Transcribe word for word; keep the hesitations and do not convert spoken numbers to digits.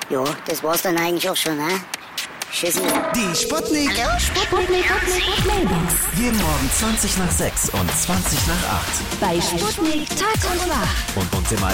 Jo, das war's dann eigentlich auch schon, ne? Tschüssi. Die Sputnik. Hallo, Sputnik. Sputnik Mailbox. Jeden Morgen zwanzig nach sechs und zwanzig nach acht. Bei Sputnik Tag und Wach. Und uns im